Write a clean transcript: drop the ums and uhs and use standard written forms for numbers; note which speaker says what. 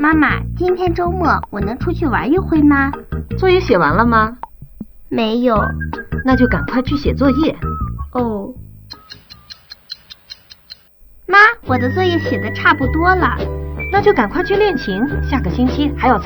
Speaker 1: 妈妈，今天周末我能出去玩一回吗？
Speaker 2: 作业写完了吗？
Speaker 1: 没有。
Speaker 2: 那就赶快去写作业。
Speaker 1: 哦。妈，我的作业写得差不多了。
Speaker 2: 那就赶快去练琴，下个星期还要